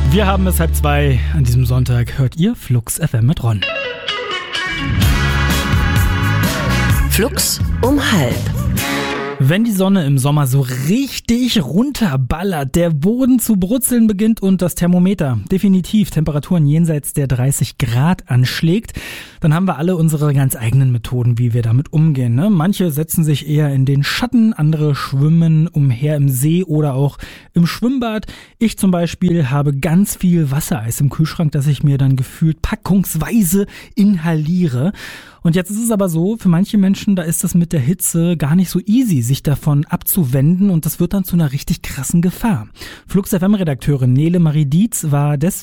Wir haben es 1:30 an diesem Sonntag. Hört ihr Flux FM mit Ron. Flux um 12:30. Wenn die Sonne im Sommer so richtig runterballert, der Boden zu brutzeln beginnt und das Thermometer definitiv Temperaturen jenseits der 30 Grad anschlägt, dann haben wir alle unsere ganz eigenen Methoden, wie wir damit umgehen. Ne? Manche setzen sich eher in den Schatten, andere schwimmen umher im See oder auch im Schwimmbad. Ich zum Beispiel habe ganz viel Wassereis im Kühlschrank, das ich mir dann gefühlt packungsweise inhaliere. Und jetzt ist es aber so, für manche Menschen, da ist das mit der Hitze gar nicht so easy, sich davon abzuwenden und das wird dann zu einer richtig krassen Gefahr. Flux FM-Redakteurin Nele Marie Dietz war